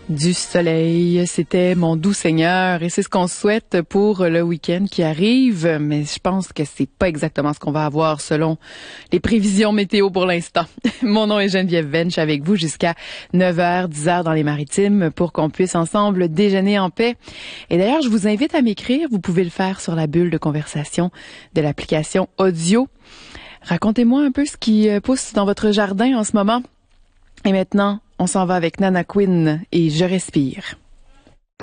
Du soleil, c'était mon doux Seigneur et c'est ce qu'on souhaite pour le week-end qui arrive, mais je pense que c'est pas exactement ce qu'on va avoir selon les prévisions météo pour l'instant. Mon nom est Geneviève Venn, je suis avec vous jusqu'à 9h, 10h dans les Maritimes pour qu'on puisse ensemble déjeuner en paix. Et d'ailleurs, je vous invite à m'écrire, vous pouvez le faire sur la bulle de conversation de l'application audio. Racontez-moi un peu ce qui pousse dans votre jardin en ce moment. Et maintenant, on s'en va avec Nana Quinn et Je respire.